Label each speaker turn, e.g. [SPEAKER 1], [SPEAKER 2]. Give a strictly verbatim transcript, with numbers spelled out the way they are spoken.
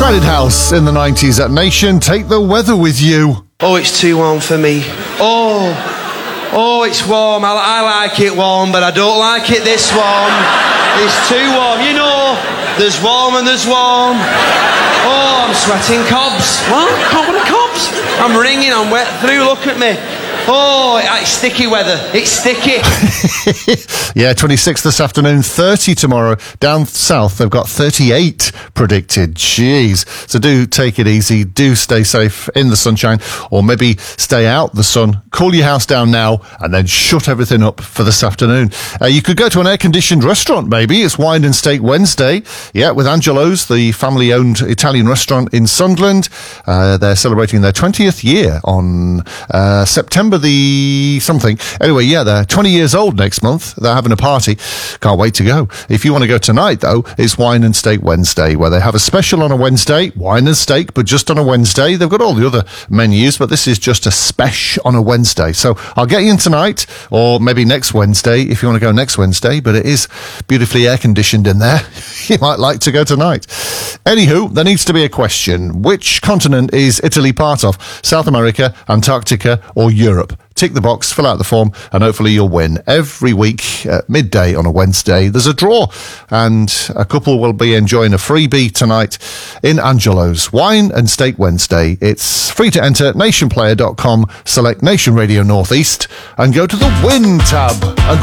[SPEAKER 1] Crowded House in the nineties at Nation. Take the weather with you.
[SPEAKER 2] Oh, it's too warm for me. Oh, oh, it's warm. I, I like it warm, but I don't like it this warm. It's too warm. You know, there's warm and there's warm. Oh, I'm sweating cobs. What? Can't wear cobs? I'm wringing, I'm wet through. Look at me. Oh, it's sticky weather. It's sticky.
[SPEAKER 1] Yeah, twenty-six this afternoon, thirty tomorrow. Down south, they've got thirty-eight predicted. Jeez. So do take it easy. Do stay safe in the sunshine, or maybe stay out the sun. Cool your house down now and then shut everything up for this afternoon. Uh, you could go to an air-conditioned restaurant, maybe. It's Wine and Steak Wednesday. Yeah, with Angelo's, the family-owned Italian restaurant in Sunderland. Uh, they're celebrating their twentieth year on uh, September the something. Anyway, yeah, they're twenty years old next month. They're having a party. Can't wait to go. If you want to go tonight, though, it's Wine and Steak Wednesday, where they have a special on a Wednesday, wine and steak, but just on a Wednesday. They've got all the other menus, but this is just a special on a Wednesday. So I'll get you in tonight, or maybe next Wednesday, if you want to go next Wednesday, but it is beautifully air-conditioned in there. You might like to go tonight. Anywho, there needs to be a question. Which continent is Italy part of? South America, Antarctica, or Europe? Tick the box, fill out the form, and hopefully you'll win. Every week at midday on a Wednesday, there's a draw, and a couple will be enjoying a freebie tonight in Angelo's. Wine and Steak Wednesday. It's free to enter, nationplayer dot com, select Nation Radio Northeast, and go to the Win tab. And good